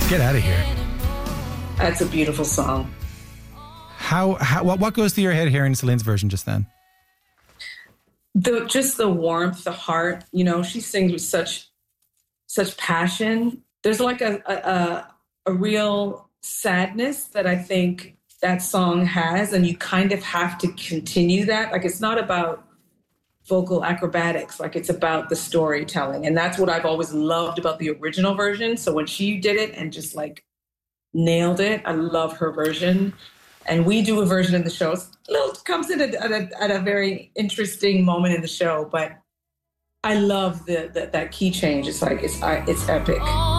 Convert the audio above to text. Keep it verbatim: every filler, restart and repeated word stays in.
Get out of here. That's a beautiful song. How, how what, what goes through your head hearing Celine's version just then? The just the warmth, the heart. You know, she sings with such such passion. There's like a a, a real sadness that I think that song has, and you kind of have to continue that. Like, it's not about vocal acrobatics, like it's about the storytelling. And that's what I've always loved about the original version. So when she did it and just like nailed it, I love her version. And we do a version of the show. It's a little comes in at a, at a very interesting moment in the show, but I love the, the that key change. It's like, it's, it's epic.